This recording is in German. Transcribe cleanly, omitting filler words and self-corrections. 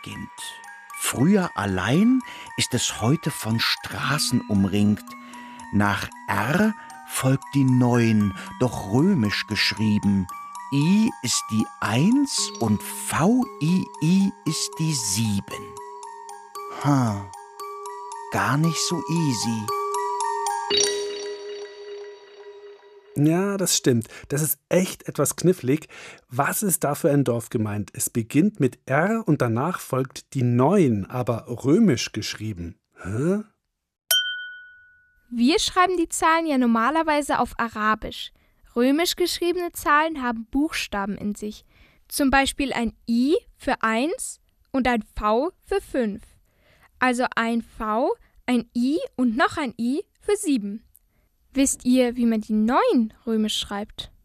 beginnt. Früher allein ist es heute von Straßen umringt. Nach R folgt die 9, doch römisch geschrieben. I ist die 1 und VII ist die 7. Gar nicht so easy. Ja, das stimmt. Das ist echt etwas knifflig. Was ist da für ein Dorf gemeint? Es beginnt mit R und danach folgt die 9, aber römisch geschrieben. Hä? Wir schreiben die Zahlen ja normalerweise auf Arabisch. Römisch geschriebene Zahlen haben Buchstaben in sich. Zum Beispiel ein I für 1 und ein V für 5. Also ein V, ein I und noch ein I für 7. Wisst ihr, wie man die 9 römisch schreibt?